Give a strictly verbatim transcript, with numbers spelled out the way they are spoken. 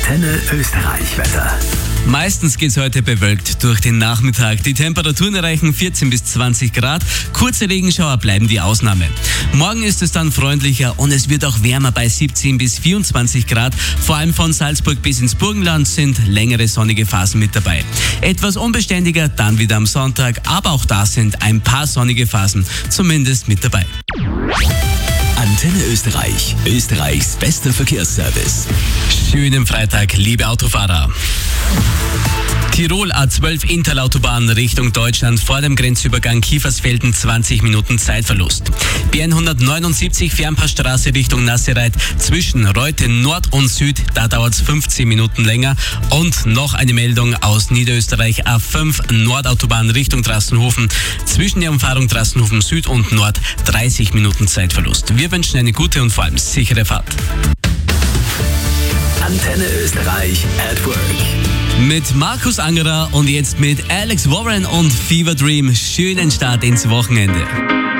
Antenne Österreich Wetter. Meistens geht es heute bewölkt durch den Nachmittag. Die Temperaturen erreichen vierzehn bis zwanzig Grad. Kurze Regenschauer bleiben die Ausnahme. Morgen ist es dann freundlicher und es wird auch wärmer bei siebzehn bis vierundzwanzig Grad. Vor allem von Salzburg bis ins Burgenland sind längere sonnige Phasen mit dabei. Etwas unbeständiger dann wieder am Sonntag, aber auch da sind ein paar sonnige Phasen zumindest mit dabei. Antenne Österreich, Österreichs bester Verkehrsservice. Schönen Freitag, liebe Autofahrer. Tirol A zwölf Interlautobahn Richtung Deutschland vor dem Grenzübergang Kiefersfelden zwanzig Minuten Zeitverlust. B hundertneunundsiebzig Fernpassstraße Richtung Nassereit zwischen Reute Nord und Süd, da dauert es fünfzehn Minuten länger. Und noch eine Meldung aus Niederösterreich A fünf Nordautobahn Richtung Trassenhofen zwischen der Umfahrung Trassenhofen Süd und Nord dreißig Minuten Zeitverlust. Wir wünschen eine gute und vor allem sichere Fahrt. Antenne Österreich at Work. Mit Markus Angerer und jetzt mit Alex Warren und Fever Dream. Schönen Start ins Wochenende.